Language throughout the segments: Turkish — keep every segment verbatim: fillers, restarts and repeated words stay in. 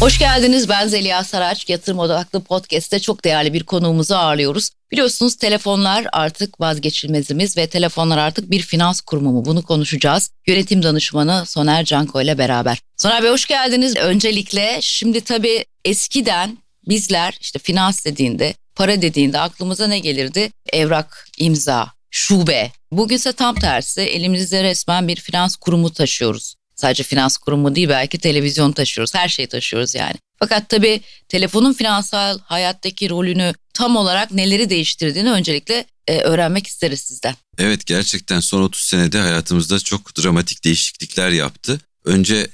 Hoş geldiniz. Ben Zeliha Saraç. Yatırım Odaklı Podcast'te çok değerli bir konuğumuzu ağırlıyoruz. Biliyorsunuz telefonlar artık vazgeçilmezimiz ve telefonlar artık bir finans kurumu mu? Bunu konuşacağız. Yönetim danışmanı Soner Canko ile beraber. Soner Bey hoş geldiniz. Öncelikle şimdi tabii eskiden bizler işte finans dediğinde, para dediğinde aklımıza ne gelirdi? Evrak, imza, şube. Bugünse tam tersi, elimizde resmen bir finans kurumu taşıyoruz. Sadece finans kurumu değil, belki televizyon taşıyoruz, her şeyi taşıyoruz yani. Fakat tabii telefonun finansal hayattaki rolünü tam olarak neleri değiştirdiğini öncelikle e, öğrenmek isteriz sizden. Evet, gerçekten son otuz senede hayatımızda çok dramatik değişiklikler yaptı. Önce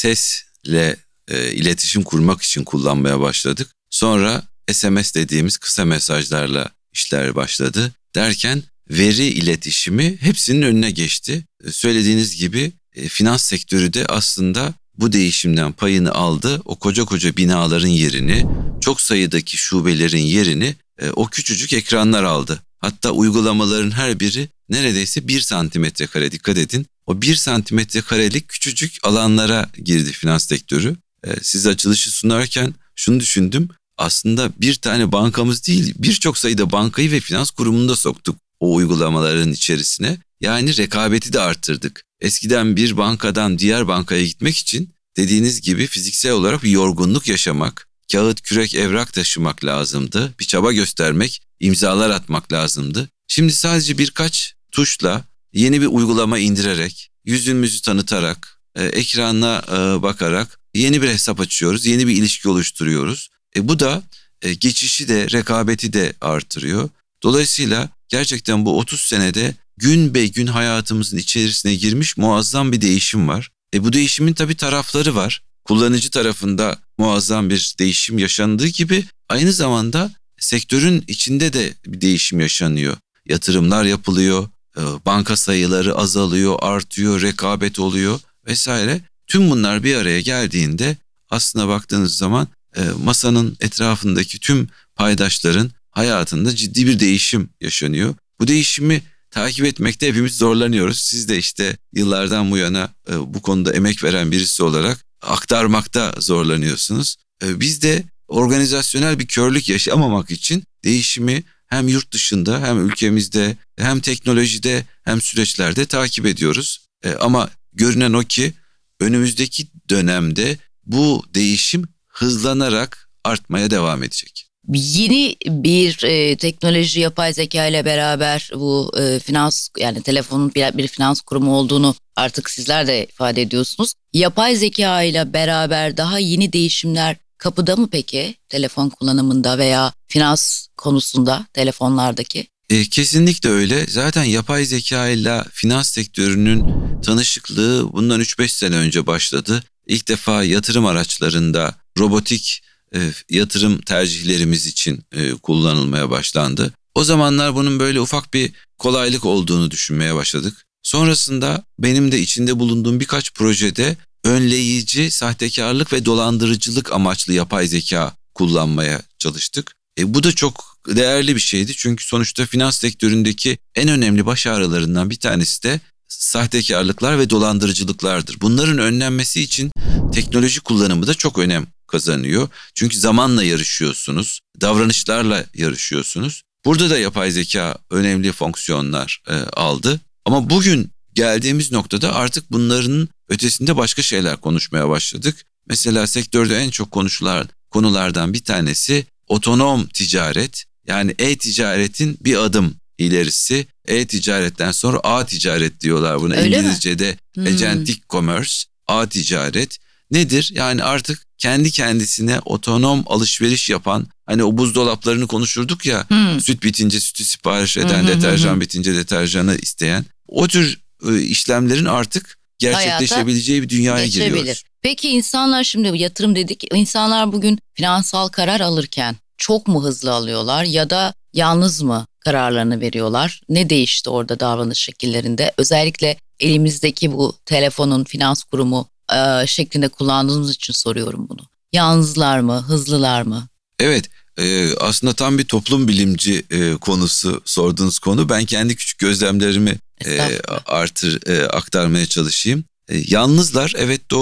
sesle e, iletişim kurmak için kullanmaya başladık. Sonra S M S dediğimiz kısa mesajlarla işler başladı. Derken veri iletişimi hepsinin önüne geçti. E, söylediğiniz gibi e, finans sektörü de aslında bu değişimden payını aldı. O koca koca binaların yerini, çok sayıdaki şubelerin yerini e, o küçücük ekranlar aldı. Hatta uygulamaların her biri neredeyse bir santimetre kare, dikkat edin. O bir santimetre karelik küçücük alanlara girdi finans sektörü. E, siz açılışı sunarken şunu düşündüm. Aslında bir tane bankamız değil, birçok sayıda bankayı ve finans kurumunu da soktuk o uygulamaların içerisine. Yani rekabeti de arttırdık. Eskiden bir bankadan diğer bankaya gitmek için dediğiniz gibi fiziksel olarak bir yorgunluk yaşamak, kağıt, kürek, evrak taşımak lazımdı. Bir çaba göstermek, imzalar atmak lazımdı. Şimdi sadece birkaç tuşla yeni bir uygulama indirerek, yüzümüzü tanıtarak, e, ekrana e, bakarak yeni bir hesap açıyoruz, yeni bir ilişki oluşturuyoruz. E, bu da e, geçişi de, rekabeti de artırıyor. Dolayısıyla gerçekten bu otuz senede gün be gün hayatımızın içerisine girmiş muazzam bir değişim var. E bu değişimin tabii tarafları var. Kullanıcı tarafında muazzam bir değişim yaşandığı gibi aynı zamanda sektörün içinde de bir değişim yaşanıyor. Yatırımlar yapılıyor, banka sayıları azalıyor, artıyor, rekabet oluyor vesaire. Tüm bunlar bir araya geldiğinde aslına baktığınız zaman masanın etrafındaki tüm paydaşların hayatında ciddi bir değişim yaşanıyor. Bu değişimi takip etmekte hepimiz zorlanıyoruz. Siz de işte yıllardan bu yana e, bu konuda emek veren birisi olarak aktarmakta zorlanıyorsunuz. E, biz de organizasyonel bir körlük yaşamamak için değişimi hem yurt dışında hem ülkemizde hem teknolojide hem süreçlerde takip ediyoruz. E, ama görünen o ki önümüzdeki dönemde bu değişim hızlanarak artmaya devam edecek. Yeni bir e, teknoloji, yapay zeka ile beraber bu e, finans, yani telefonun bir, bir finans kurumu olduğunu artık sizler de ifade ediyorsunuz. Yapay zeka ile beraber daha yeni değişimler kapıda mı peki telefon kullanımında veya finans konusunda telefonlardaki? E, kesinlikle öyle. Zaten yapay zeka ile finans sektörünün tanışıklığı bundan üç beş sene önce başladı. İlk defa yatırım araçlarında robotik E, yatırım tercihlerimiz için e, kullanılmaya başlandı. O zamanlar bunun böyle ufak bir kolaylık olduğunu düşünmeye başladık. Sonrasında benim de içinde bulunduğum birkaç projede önleyici, sahtekarlık ve dolandırıcılık amaçlı yapay zeka kullanmaya çalıştık. E, bu da çok değerli bir şeydi çünkü sonuçta finans sektöründeki en önemli baş ağrılarından bir tanesi de sahtekarlıklar ve dolandırıcılıklardır. Bunların önlenmesi için teknoloji kullanımı da çok önem kazanıyor. Çünkü zamanla yarışıyorsunuz, davranışlarla yarışıyorsunuz. Burada da yapay zeka önemli fonksiyonlar e, aldı. Ama bugün geldiğimiz noktada artık bunların ötesinde başka şeyler konuşmaya başladık. Mesela sektörde en çok konuşulan konulardan bir tanesi otonom ticaret. Yani e-ticaretin bir adım ilerisi. E-ticaretten sonra A-ticaret diyorlar buna. Öyle İngilizce'de mi? agentic hmm. commerce, A-ticaret. Nedir? Yani artık kendi kendisine otonom alışveriş yapan, hani o buzdolaplarını konuşurduk ya, hmm. süt bitince sütü sipariş eden, hmm. deterjan bitince deterjanı isteyen, o tür e, işlemlerin artık gerçekleşebileceği hayata bir dünyaya giriyoruz. Peki insanlar, şimdi yatırım dedik, insanlar bugün finansal karar alırken çok mu hızlı alıyorlar ya da yalnız mı kararlarını veriyorlar? Ne değişti orada davranış şekillerinde? Özellikle elimizdeki bu telefonun finans kurumu e, şeklinde kullandığımız için soruyorum bunu. Yalnızlar mı, hızlılar mı? Evet, e, aslında tam bir toplum bilimci e, konusu sorduğunuz konu. Ben kendi küçük gözlemlerimi e, artır e, aktarmaya çalışayım. E, yalnızlar, evet doğru.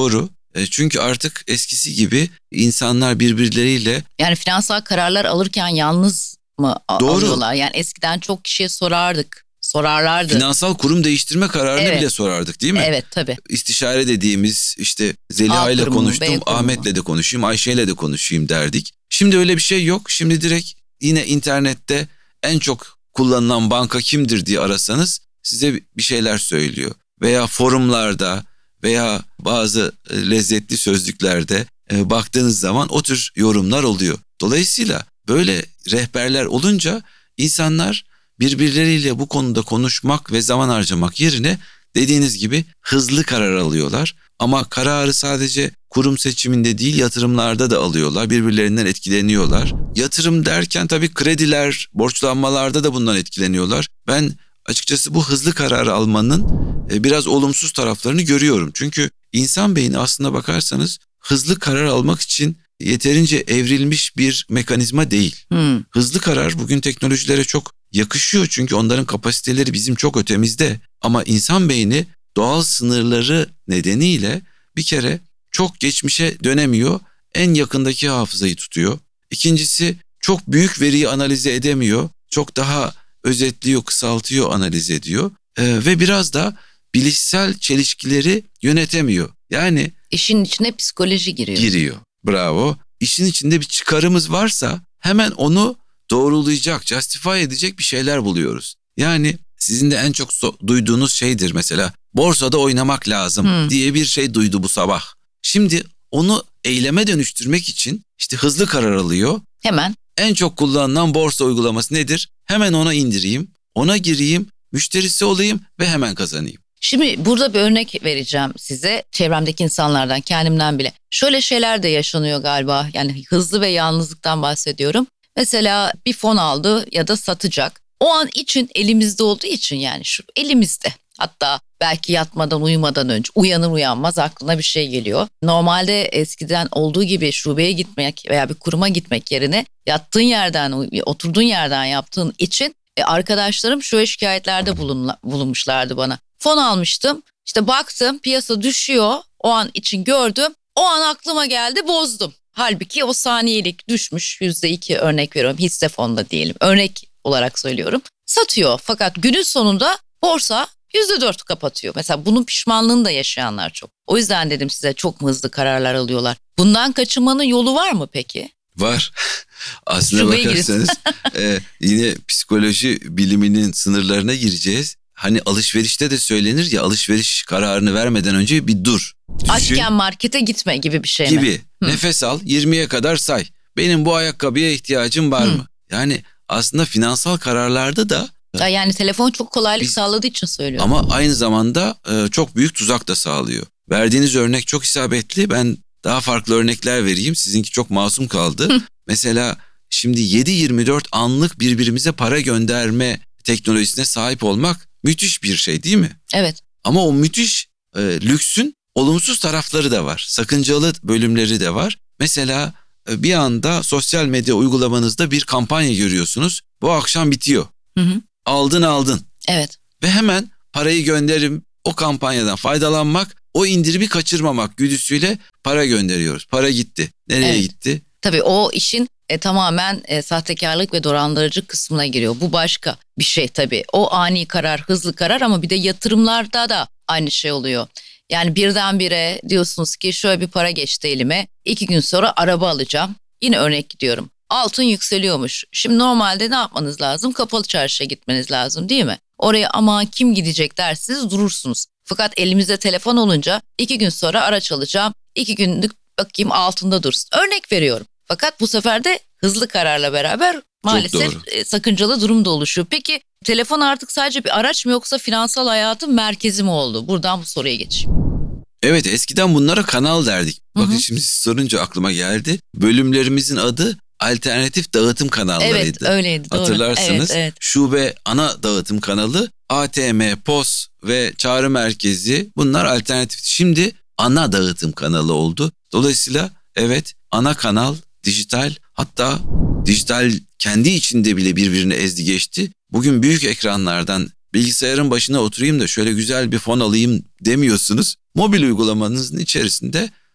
E, çünkü artık eskisi gibi insanlar birbirleriyle... Yani finansal kararlar alırken yalnız mı a- Doğru. alıyorlar? Yani eskiden çok kişiye sorardık, sorarlardı. Finansal kurum değiştirme kararını Evet. bile sorardık değil mi? Evet tabii. İstişare dediğimiz işte Zeliha ile A kurumu, konuştum, B kurumu. Ahmet'le de konuşayım, Ayşe ile de konuşayım derdik. Şimdi öyle bir şey yok. Şimdi direkt yine internette en çok kullanılan banka kimdir diye arasanız size bir şeyler söylüyor. Veya forumlarda veya bazı lezzetli sözlüklerde e, baktığınız zaman o tür yorumlar oluyor. Dolayısıyla böyle rehberler olunca insanlar birbirleriyle bu konuda konuşmak ve zaman harcamak yerine dediğiniz gibi hızlı karar alıyorlar. Ama kararı sadece kurum seçiminde değil yatırımlarda da alıyorlar. Birbirlerinden etkileniyorlar. Yatırım derken tabii krediler, borçlanmalarda da bundan etkileniyorlar. Ben açıkçası bu hızlı kararı almanın biraz olumsuz taraflarını görüyorum. Çünkü insan beyni aslına bakarsanız hızlı karar almak için yeterince evrilmiş bir mekanizma değil. Hmm. Hızlı karar bugün teknolojilere çok yakışıyor çünkü onların kapasiteleri bizim çok ötemizde. Ama insan beyni doğal sınırları nedeniyle bir kere çok geçmişe dönemiyor. En yakındaki hafızayı tutuyor. İkincisi çok büyük veriyi analize edemiyor. Çok daha özetliyor, kısaltıyor, analiz ediyor. Ee, ve biraz da bilişsel çelişkileri yönetemiyor. Yani İşin içine psikoloji giriyor. giriyor. Bravo. İşin içinde bir çıkarımız varsa hemen onu doğrulayacak, justify edecek bir şeyler buluyoruz. Yani sizin de en çok so- duyduğunuz şeydir mesela borsada oynamak lazım Hmm. diye bir şey duydu bu sabah. Şimdi onu eyleme dönüştürmek için işte hızlı karar alıyor. Hemen. En çok kullanılan borsa uygulaması nedir? Hemen ona indireyim, ona gireyim, müşterisi olayım ve hemen kazanayım. Şimdi burada bir örnek vereceğim size çevremdeki insanlardan, kendimden bile. Şöyle şeyler de yaşanıyor galiba. Yani hızlı ve yalnızlıktan bahsediyorum. Mesela bir fon aldı ya da satacak. O an için elimizde olduğu için yani şu elimizde. Hatta belki yatmadan uyumadan önce uyanır uyanmaz aklına bir şey geliyor. Normalde eskiden olduğu gibi şubeye gitmek veya bir kuruma gitmek yerine yattığın yerden, oturduğun yerden yaptığın için e, arkadaşlarım şöyle şikayetlerde bulunla, bulunmuşlardı bana. Fon almıştım, işte baktım piyasa düşüyor, o an için gördüm, o an aklıma geldi bozdum. Halbuki o saniyelik düşmüş yüzde iki örnek veriyorum hisse fonda diyelim örnek olarak söylüyorum. Satıyor fakat günün sonunda borsa yüzde dört kapatıyor. Mesela bunun pişmanlığını da yaşayanlar çok. O yüzden dedim size çok mu hızlı kararlar alıyorlar. Bundan kaçınmanın yolu var mı peki? Var. Aslına Şubeye bakarsanız e, yine psikoloji biliminin sınırlarına gireceğiz. Hani alışverişte de söylenir ya alışveriş kararını vermeden önce bir dur. Düşün, Açken markete gitme gibi bir şey mi? gibi. Hı. Nefes al yirmiye kadar say. Benim bu ayakkabıya ihtiyacım var Hı. mı? Yani aslında finansal kararlarda da. Yani telefon çok kolaylık biz, sağladığı için söylüyorum. Ama aynı zamanda e, çok büyük tuzak da sağlıyor. Verdiğiniz örnek çok isabetli. Ben daha farklı örnekler vereyim. Sizinki çok masum kaldı. Hı. Mesela şimdi yedi yirmi dört anlık birbirimize para gönderme teknolojisine sahip olmak müthiş bir şey değil mi? Evet. Ama o müthiş e, lüksün olumsuz tarafları da var. Sakıncalı bölümleri de var. Mesela e, bir anda sosyal medya uygulamanızda bir kampanya görüyorsunuz. Bu akşam bitiyor. Hı hı. Aldın aldın. Evet. Ve hemen parayı gönderim o kampanyadan faydalanmak, o indirimi kaçırmamak güdüsüyle para gönderiyoruz. Para gitti. Nereye evet. gitti? Tabii o işin e, tamamen e, sahtekarlık ve dolandırıcı kısmına giriyor. Bu başka bir şey tabii. O ani karar, hızlı karar ama bir de yatırımlarda da aynı şey oluyor. Yani birdenbire diyorsunuz ki şöyle bir para geçti elime. İki gün sonra araba alacağım. Yine örnek gidiyorum. Altın yükseliyormuş. Şimdi normalde ne yapmanız lazım? Kapalı çarşıya gitmeniz lazım değil mi? Oraya ama kim gidecek dersiniz durursunuz. Fakat elimizde telefon olunca iki gün sonra araç alacağım. İki günlük bakayım altında dursun. Örnek veriyorum. Fakat bu sefer de hızlı kararla beraber maalesef sakıncalı durum da oluşuyor. Peki telefon artık sadece bir araç mı yoksa finansal hayatın merkezi mi oldu? Buradan bu soruya geçeyim. Evet eskiden bunlara kanal derdik. Bakın Hı hı. şimdi siz sorunca aklıma geldi. Bölümlerimizin adı alternatif dağıtım kanallarıydı. Evet öyleydi doğru. Hatırlarsanız evet, evet. şube ana dağıtım kanalı, A T M, P O S ve çağrı merkezi bunlar alternatif. Şimdi ana dağıtım kanalı oldu. Dolayısıyla evet ana kanal dijital, hatta dijital kendi içinde bile birbirini ezdi geçti. Bugün büyük ekranlardan bilgisayarın başına oturayım da şöyle güzel bir fon alayım demiyorsunuz. Mobil uygulamanızın içerisinde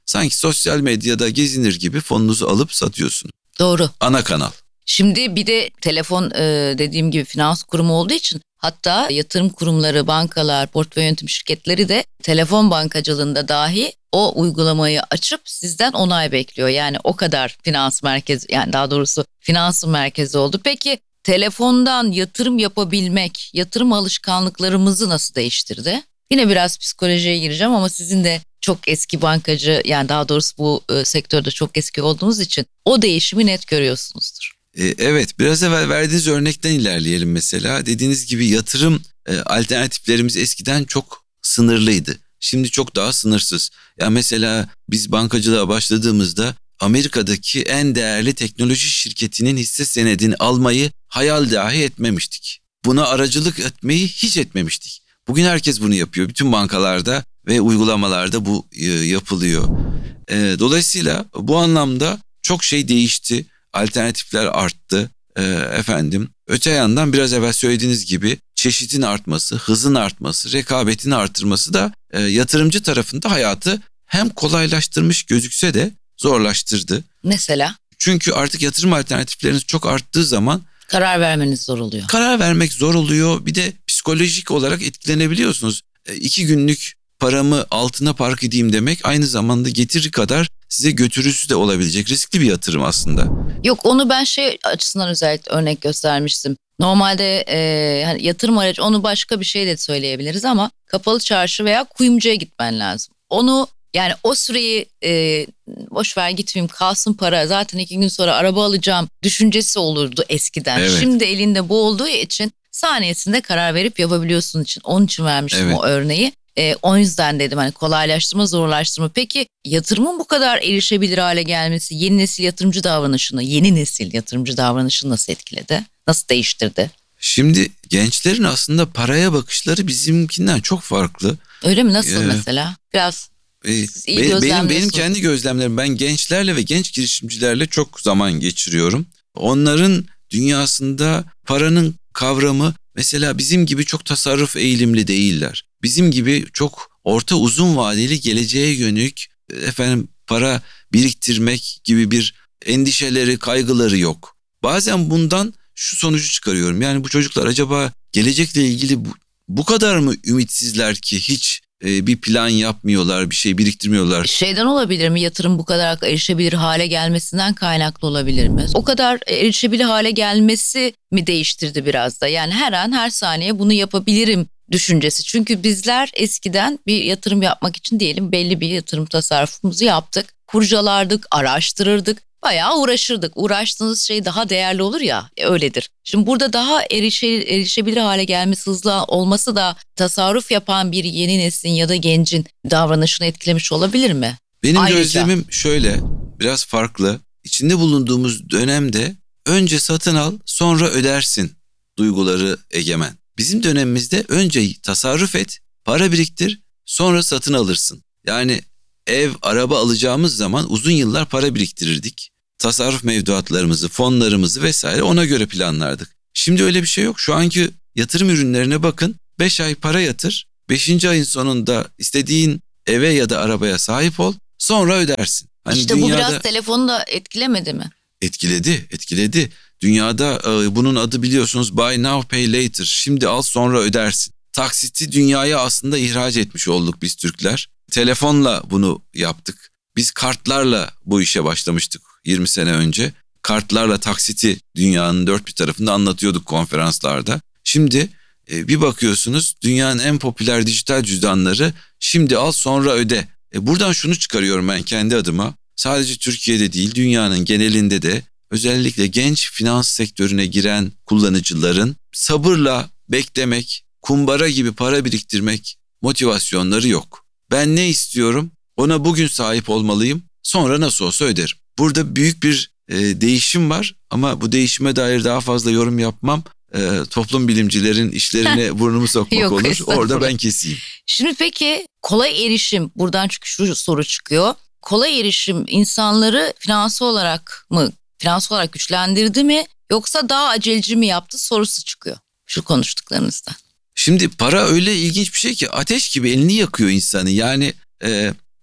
Sanki sosyal medyada gezinir gibi fonunuzu alıp satıyorsun. Doğru. Ana kanal. Şimdi bir de telefon e, dediğim gibi finans kurumu olduğu için hatta yatırım kurumları, bankalar, portföy yönetim şirketleri de telefon bankacılığında dahi o uygulamayı açıp sizden onay bekliyor. Yani o kadar finans merkezi, yani daha doğrusu finansın merkezi oldu. Peki telefondan yatırım yapabilmek yatırım alışkanlıklarımızı nasıl değiştirdi? Yine biraz psikolojiye gireceğim ama sizin de çok eski bankacı, yani daha doğrusu bu e, sektörde çok eski olduğunuz için o değişimi net görüyorsunuzdur. Evet, biraz evvel verdiğiniz örnekten ilerleyelim mesela. Dediğiniz gibi yatırım e, alternatiflerimiz eskiden çok sınırlıydı. Şimdi çok daha sınırsız. Ya mesela biz bankacılığa başladığımızda Amerika'daki en değerli teknoloji şirketinin hisse senedini almayı hayal dahi etmemiştik. Buna aracılık etmeyi hiç etmemiştik. Bugün herkes bunu yapıyor. Bütün bankalarda ve uygulamalarda bu e, yapılıyor. E, dolayısıyla bu anlamda çok şey değişti. Alternatifler arttı e, efendim. Öte yandan biraz evvel söylediğiniz gibi çeşitin artması, hızın artması, rekabetin artırması da e, yatırımcı tarafında hayatı hem kolaylaştırmış gözükse de zorlaştırdı. Mesela? Çünkü artık yatırım alternatifleriniz çok arttığı zaman karar vermeniz zor oluyor. Karar vermek zor oluyor. Bir de psikolojik olarak etkilenebiliyorsunuz. E, iki günlük paramı altına park edeyim demek aynı zamanda getiri kadar size götürüsü de olabilecek riskli bir yatırım aslında. Yok, onu ben şey açısından özellikle örnek göstermiştim. Normalde e, hani yatırım aracı, onu başka bir şey de söyleyebiliriz ama kapalı çarşı veya kuyumcuya gitmen lazım. Onu yani o süreyi e, boş ver gitmeyeyim kalsın para, zaten iki gün sonra araba alacağım düşüncesi olurdu eskiden. Evet. Şimdi elinde bu olduğu için saniyesinde karar verip yapabiliyorsun için. Onun için vermiştim Evet. o örneği. E, o yüzden dedim hani kolaylaştırma, zorlaştırma. Peki yatırımın bu kadar erişebilir hale gelmesi yeni nesil yatırımcı davranışını, yeni nesil yatırımcı davranışını nasıl etkiledi? Nasıl değiştirdi? Şimdi gençlerin aslında paraya bakışları bizimkinden çok farklı. Öyle mi? Nasıl Ee, mesela? Biraz Ee, siz iyi be- benim benim gözlemliyorsunuz. kendi gözlemlerim. Ben gençlerle ve genç girişimcilerle çok zaman geçiriyorum. Onların dünyasında paranın kavramı mesela bizim gibi çok tasarruf eğilimli değiller. Bizim gibi çok orta uzun vadeli geleceğe yönelik efendim para biriktirmek gibi bir endişeleri, kaygıları yok. Bazen bundan şu sonucu çıkarıyorum. Yani bu çocuklar acaba gelecekle ilgili bu, bu kadar mı ümitsizler ki hiç e, bir plan yapmıyorlar, bir şey biriktirmiyorlar? Şeyden olabilir mi? Yatırım bu kadar erişebilir hale gelmesinden kaynaklı olabilir mi? O kadar erişebilir hale gelmesi mi değiştirdi biraz da? Yani her an her saniye bunu yapabilirim düşüncesi. Çünkü bizler eskiden bir yatırım yapmak için diyelim belli bir yatırım tasarrufumuzu yaptık. Kurcalardık, araştırırdık. Bayağı uğraşırdık. Uğraştığınız şey daha değerli olur ya, öyledir. Şimdi burada daha erişe, erişebilir hale gelmesi, hızlı olması da tasarruf yapan bir yeni neslin ya da gencin davranışını etkilemiş olabilir mi? Benim Ayrıca. gözlemim şöyle, biraz farklı. İçinde bulunduğumuz dönemde önce satın al, sonra ödersin duyguları egemen. Bizim dönemimizde önce tasarruf et, para biriktir, sonra satın alırsın. Yani ev, araba alacağımız zaman uzun yıllar para biriktirirdik. Tasarruf mevduatlarımızı, fonlarımızı vesaire ona göre planlardık. Şimdi öyle bir şey yok. Şu anki yatırım ürünlerine bakın. beş ay para yatır. beşinci ayın sonunda istediğin eve ya da arabaya sahip ol. Sonra ödersin. Hani işte dünyada... bu biraz telefonu da etkilemedi mi? Etkiledi, etkiledi. Dünyada e, bunun adı biliyorsunuz buy now pay later. Şimdi al sonra ödersin. Taksiti dünyaya aslında ihraç etmiş olduk biz Türkler. Telefonla bunu yaptık. Biz kartlarla bu işe başlamıştık yirmi sene önce. Kartlarla taksiti dünyanın dört bir tarafında anlatıyorduk konferanslarda. Şimdi e, bir bakıyorsunuz dünyanın en popüler dijital cüzdanları şimdi al sonra öde. E, buradan şunu çıkarıyorum ben kendi adıma. Sadece Türkiye'de değil dünyanın genelinde de özellikle genç finans sektörüne giren kullanıcıların sabırla beklemek, kumbara gibi para biriktirmek motivasyonları yok. Ben ne istiyorum? Ona bugün sahip olmalıyım. Sonra nasıl olsa öderim. Burada büyük bir e, değişim var ama bu değişime dair daha fazla yorum yapmam. E, toplum bilimcilerin işlerine burnumu sokmak Yok, olur. estağfurullah. Orada ben keseyim. Şimdi peki kolay erişim, buradan çünkü şu soru çıkıyor. Kolay erişim insanları finansal olarak mı, finansal olarak güçlendirdi mi yoksa daha aceleci mi yaptı sorusu çıkıyor şu konuştuklarınızdan. Şimdi para öyle ilginç bir şey ki ateş gibi elini yakıyor insanı. Yani e,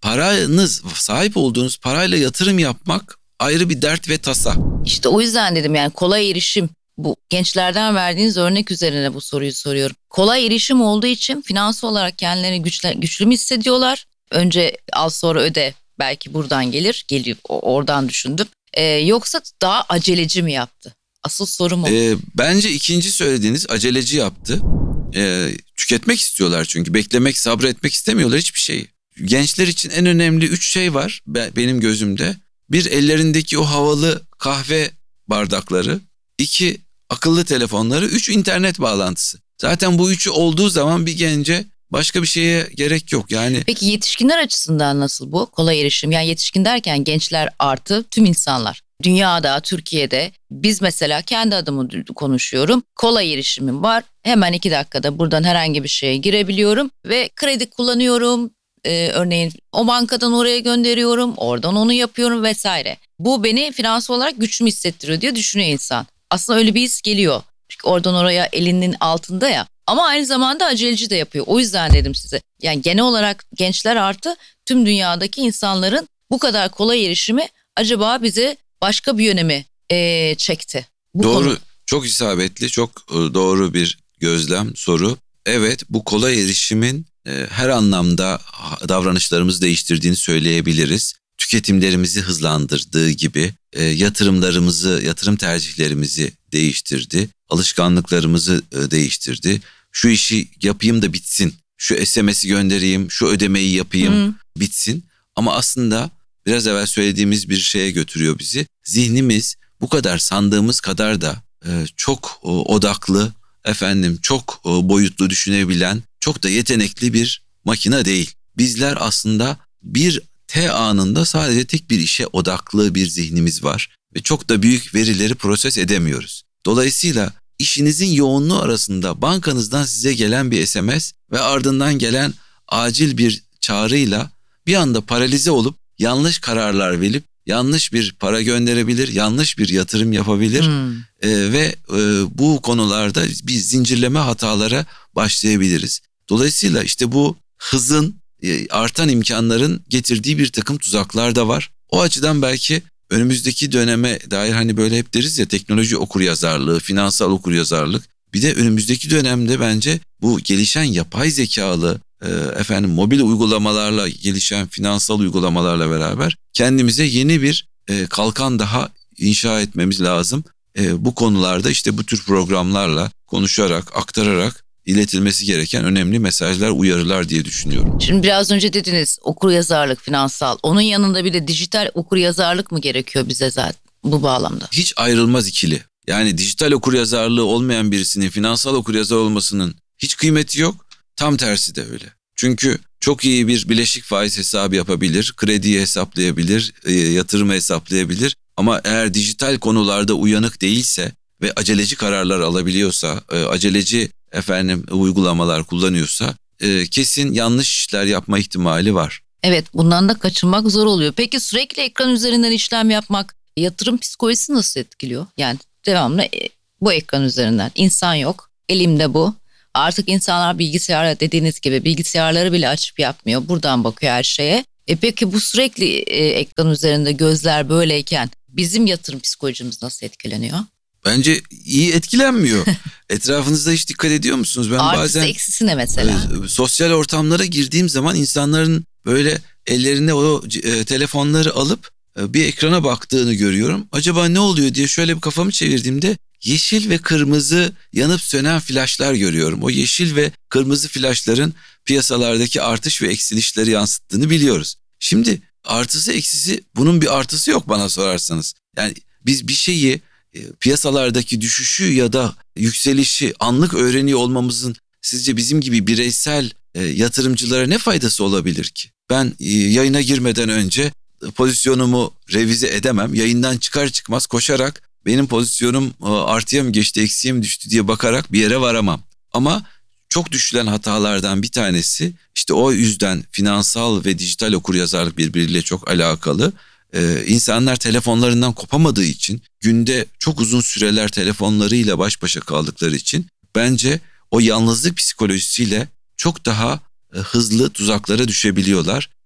paranız, sahip olduğunuz parayla yatırım yapmak ayrı bir dert ve tasa. İşte o yüzden dedim yani kolay erişim. Bu gençlerden verdiğiniz örnek üzerine bu soruyu soruyorum. Kolay erişim olduğu için finansal olarak kendilerini güçlü, güçlü mü hissediyorlar? Önce al sonra öde, belki buradan gelir. Geliyor, oradan düşündüm. Ee, yoksa daha aceleci mi yaptı? Asıl sorum o. Ee, bence ikinci söylediğiniz aceleci yaptı. Ee, tüketmek istiyorlar çünkü. Beklemek, sabretmek istemiyorlar hiçbir şeyi. Gençler için en önemli üç şey var benim gözümde. Bir, ellerindeki o havalı kahve bardakları. İki, akıllı telefonları. Üç, internet bağlantısı. Zaten bu üçü olduğu zaman bir gence başka bir şeye gerek yok. Yani Peki yetişkinler açısından nasıl bu kolay erişim? Yani yetişkin derken gençler artı tüm insanlar. Dünyada, Türkiye'de biz mesela kendi adımı konuşuyorum. Kolay erişimim var. Hemen iki dakikada buradan herhangi bir şeye girebiliyorum ve kredi kullanıyorum. Ee, örneğin o bankadan oraya gönderiyorum, oradan onu yapıyorum vesaire. Bu beni finansal olarak güçlü hissettiriyor diye düşünüyor insan. Aslında öyle bir his geliyor. Çünkü oradan oraya elinin altında ya. Ama aynı zamanda aceleci de yapıyor. O yüzden dedim size. Yani genel olarak gençler artı tüm dünyadaki insanların bu kadar kolay erişimi acaba bizi başka bir yöne mi ee, çekti? Bu doğru, konu. çok isabetli, çok doğru bir gözlem, soru. Evet, bu kolay erişimin e, her anlamda davranışlarımızı değiştirdiğini söyleyebiliriz. Tüketimlerimizi hızlandırdığı gibi e, yatırımlarımızı, yatırım tercihlerimizi değiştirdi. Alışkanlıklarımızı e, değiştirdi. Şu işi yapayım da bitsin. Şu S M S'i göndereyim, şu ödemeyi yapayım, Hı. bitsin. Ama aslında biraz evvel söylediğimiz bir şeye götürüyor bizi. Zihnimiz bu kadar sandığımız kadar da e, çok e, odaklı, efendim çok e, boyutlu düşünebilen, çok da yetenekli bir makine değil. Bizler aslında bir T anında sadece tek bir işe odaklı bir zihnimiz var ve çok da büyük verileri proses edemiyoruz. Dolayısıyla işinizin yoğunluğu arasında bankanızdan size gelen bir S M S ve ardından gelen acil bir çağrıyla bir anda paralize olup yanlış kararlar verip yanlış bir para gönderebilir, yanlış bir yatırım yapabilir Hmm. e, ve e, bu konularda bir zincirleme hatalara başlayabiliriz. Dolayısıyla işte bu hızın, e, artan imkanların getirdiği bir takım tuzaklar da var. O açıdan belki önümüzdeki döneme dair hani böyle hep deriz ya, teknoloji okuryazarlığı, finansal okuryazarlık. Bir de önümüzdeki dönemde bence bu gelişen yapay zekalı, e, efendim mobil uygulamalarla gelişen finansal uygulamalarla beraber kendimize yeni bir e, kalkan daha inşa etmemiz lazım. E, bu konularda işte bu tür programlarla konuşarak, aktararak iletilmesi gereken önemli mesajlar, uyarılar diye düşünüyorum. Şimdi biraz önce dediniz okuryazarlık finansal. Onun yanında bir de dijital okuryazarlık mı gerekiyor bize zaten bu bağlamda? Hiç ayrılmaz ikili. Yani dijital okuryazarlığı olmayan birisinin finansal okuryazar olmasının hiç kıymeti yok. Tam tersi de öyle. Çünkü çok iyi bir bileşik faiz hesabı yapabilir, krediyi hesaplayabilir, e, yatırımı hesaplayabilir. Ama eğer dijital konularda uyanık değilse ve aceleci kararlar alabiliyorsa, e, aceleci efendim uygulamalar kullanıyorsa e, kesin yanlış işler yapma ihtimali var. Evet, bundan da kaçınmak zor oluyor. Peki sürekli ekran üzerinden işlem yapmak yatırım psikolojisi nasıl etkiliyor? Yani devamlı e, bu ekran üzerinden. İnsan yok, elimde bu. Artık insanlar bilgisayarla dediğiniz gibi bilgisayarları bile açıp yapmıyor. Buradan bakıyor her şeye. E peki bu sürekli e, ekran üzerinde gözler böyleyken bizim yatırım psikolojimiz nasıl etkileniyor? Bence iyi etkilenmiyor. Etrafınızda hiç dikkat ediyor musunuz? Ben Artısı bazen eksisi ne mesela? e, sosyal ortamlara girdiğim zaman insanların böyle ellerine o e, telefonları alıp e, bir ekrana baktığını görüyorum. Acaba ne oluyor diye şöyle bir kafamı çevirdiğimde yeşil ve kırmızı yanıp sönen flaşlar görüyorum. O yeşil ve kırmızı flaşların piyasalardaki artış ve eksilişleri yansıttığını biliyoruz. Şimdi artısı eksisi, bunun bir artısı yok bana sorarsanız. Yani biz bir şeyi e, piyasalardaki düşüşü ya da yükselişi anlık öğreniyor olmamızın sizce bizim gibi bireysel e, yatırımcılara ne faydası olabilir ki? Ben e, yayına girmeden önce e, pozisyonumu revize edemem. Yayından çıkar çıkmaz koşarak benim pozisyonum e, artıya mı geçti, eksiye mi düştü diye bakarak bir yere varamam. Ama çok düşülen hatalardan bir tanesi, işte o yüzden finansal ve dijital okuryazarlık birbiriyle çok alakalı. Ee, insanlar telefonlarından kopamadığı için, günde çok uzun süreler telefonlarıyla baş başa kaldıkları için bence o yalnızlık psikolojisiyle çok daha e, hızlı tuzaklara düşebiliyorlar.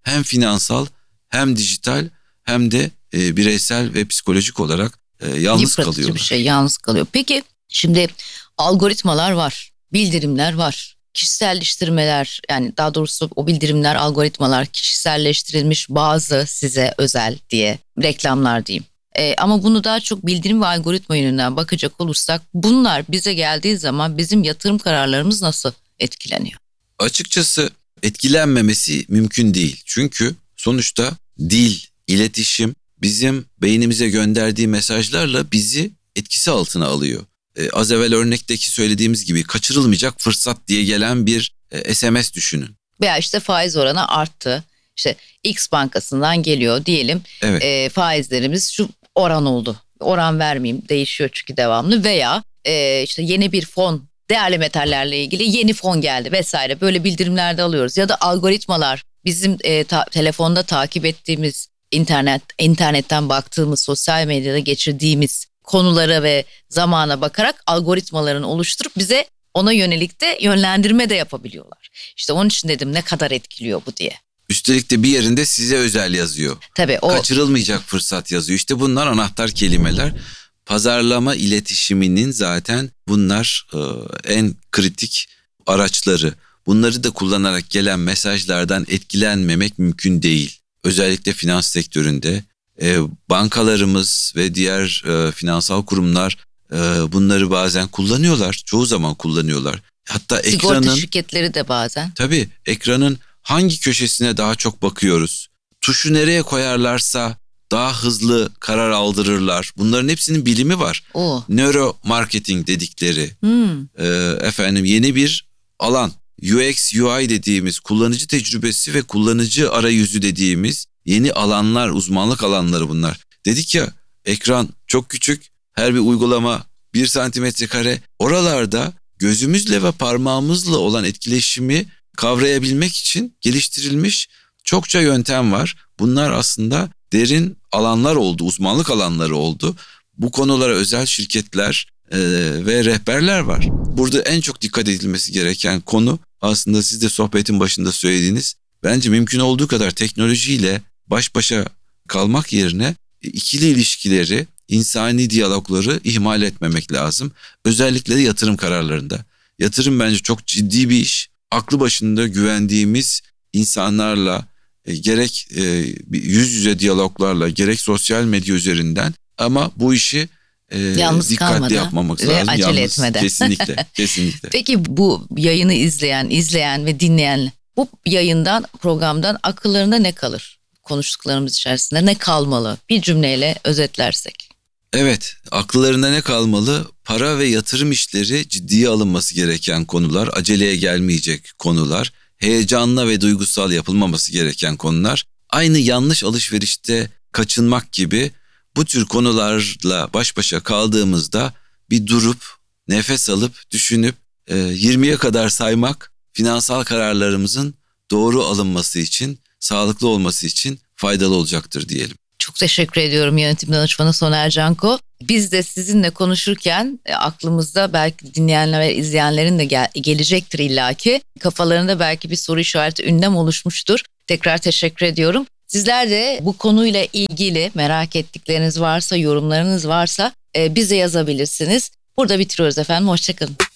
hem finansal hem dijital hem de e, bireysel ve psikolojik olarak e, yalnız Yıpratıcı kalıyorlar. bir şey, yalnız kalıyor. Peki şimdi algoritmalar var, bildirimler var, kişiselleştirmeler, yani daha doğrusu o bildirimler, algoritmalar kişiselleştirilmiş, bazı size özel diye reklamlar diyeyim. Ee, ama bunu daha çok bildirim ve algoritma yönünden bakacak olursak bunlar bize geldiği zaman bizim yatırım kararlarımız nasıl etkileniyor? Açıkçası etkilenmemesi mümkün değil. Çünkü sonuçta dil, iletişim bizim beynimize gönderdiği mesajlarla bizi etkisi altına alıyor. Ee, az evvel örnekteki söylediğimiz gibi kaçırılmayacak fırsat diye gelen bir e, S M S düşünün. Veya işte faiz oranı arttı. İşte X bankasından geliyor diyelim. Evet. E, faizlerimiz şu oran oldu. Oran vermeyeyim, değişiyor çünkü devamlı. Veya e, işte yeni bir fon, değerli metallerle ilgili yeni fon geldi vesaire, böyle bildirimler de alıyoruz. Ya da algoritmalar bizim e, ta- telefonda takip ettiğimiz, internet internetten baktığımız, sosyal medyada geçirdiğimiz konulara ve zamana bakarak algoritmaların oluşturup bize ona yönelik de yönlendirme de yapabiliyorlar. İşte onun için dedim ne kadar etkiliyor bu diye. Üstelik de bir yerinde size özel yazıyor. Tabii o Kaçırılmayacak fırsat yazıyor. İşte bunlar anahtar kelimeler. Pazarlama iletişiminin zaten bunlar e, en kritik araçları. Bunları da kullanarak gelen mesajlardan etkilenmemek mümkün değil. Özellikle finans sektöründe e, bankalarımız ve diğer e, finansal kurumlar e, bunları bazen kullanıyorlar. Çoğu zaman kullanıyorlar. Hatta sigorta ekranın şirketleri de bazen. tabii ekranın hangi köşesine daha çok bakıyoruz? Tuşu nereye koyarlarsa daha hızlı karar aldırırlar. Bunların hepsinin bilimi var. O. Nöro marketing dedikleri Hmm. e, efendim yeni bir alan. U X U I dediğimiz kullanıcı tecrübesi ve kullanıcı arayüzü dediğimiz yeni alanlar, uzmanlık alanları bunlar. Dedik ya, ekran çok küçük, her bir uygulama bir santimetre kare. Oralarda gözümüzle ve parmağımızla olan etkileşimi kavrayabilmek için geliştirilmiş çokça yöntem var. Bunlar aslında derin alanlar oldu, uzmanlık alanları oldu. Bu konulara özel şirketler e, ve rehberler var. Burada en çok dikkat edilmesi gereken konu aslında siz de sohbetin başında söylediğiniz, bence mümkün olduğu kadar teknolojiyle baş başa kalmak yerine ikili ilişkileri, insani diyalogları ihmal etmemek lazım. Özellikle de yatırım kararlarında. Yatırım bence çok ciddi bir iş. Aklı başında güvendiğimiz insanlarla e, gerek e, yüz yüze diyaloglarla gerek sosyal medya üzerinden, ama bu işi e, Yalnız dikkatli kalmadan yapmamak ve lazım. acele Yalnız, etmeden. Kesinlikle, kesinlikle. Peki bu yayını izleyen, izleyen ve dinleyen bu yayından, programdan akıllarında ne kalır? Konuştuklarımız içerisinde ne kalmalı? Bir cümleyle özetlersek. Evet, akıllarında ne kalmalı? Para ve yatırım işleri ciddiye alınması gereken konular, aceleye gelmeyecek konular, heyecanla ve duygusal yapılmaması gereken konular. Aynı yanlış alışverişte kaçınmak gibi bu tür konularla baş başa kaldığımızda bir durup, nefes alıp, düşünüp yirmiye kadar saymak finansal kararlarımızın doğru alınması için, sağlıklı olması için faydalı olacaktır diyelim. Çok teşekkür ediyorum yönetim danışmanı Soner Canko. Biz de sizinle konuşurken e, aklımızda belki dinleyenler ve izleyenlerin de gel- gelecektir illaki. Kafalarında belki bir soru işareti, ünlem oluşmuştur. Tekrar teşekkür ediyorum. Sizler de bu konuyla ilgili merak ettikleriniz varsa, yorumlarınız varsa e, bize yazabilirsiniz. Burada bitiriyoruz efendim. Hoşçakalın.